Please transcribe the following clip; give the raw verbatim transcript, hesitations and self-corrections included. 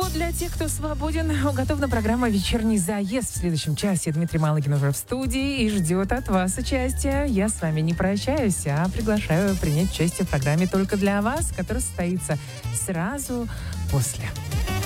для тех, кто свободен, уготована программа «Вечерний заезд». В следующем часе Дмитрий Малыгин уже в студии и ждет от вас участия. Я с вами не прощаюсь, а приглашаю принять участие в программе только для вас, которая состоится сразу после.